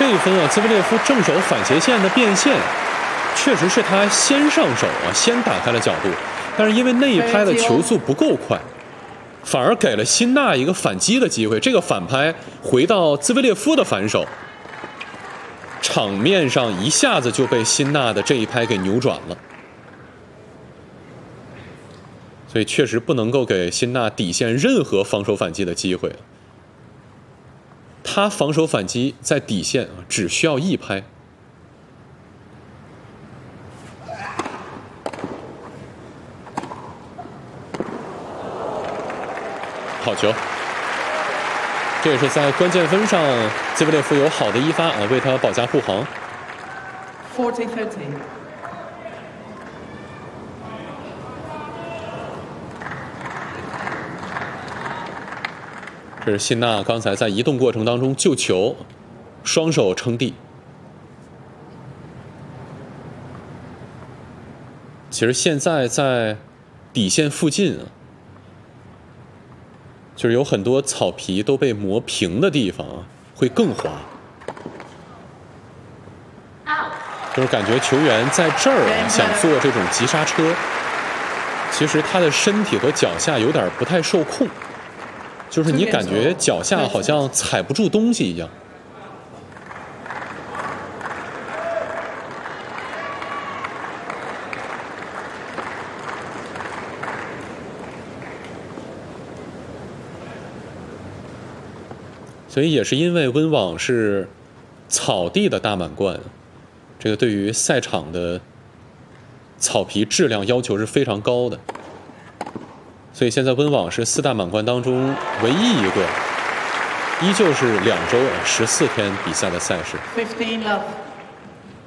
这一分啊，兹维列夫正手反斜线的变线，确实是他先上手啊，先打开了角度，但是因为那一拍的球速不够快，反而给了辛纳一个反击的机会。这个反拍回到兹维列夫的反手，场面上一下子就被辛纳的这一拍给扭转了。所以确实不能够给辛纳底线任何防守反击的机会。他防守反击在底线只需要一拍。好球！这也是在关键分上，兹维列夫有好的一发啊，为他保驾护航。 40-30。 这是辛纳刚才在移动过程当中救球，双手撑地。其实现在在底线附近啊，就是有很多草皮都被磨平的地方啊，会更滑。就是感觉球员在这儿啊想做这种急刹车，其实他的身体和脚下有点不太受控。就是你感觉脚下好像踩不住东西一样。所以也是因为温网是草地的大满贯，这个对于赛场的草皮质量要求是非常高的。所以现在温网是4大满贯当中唯一一个依旧是2周14天比赛的赛事。 15 love.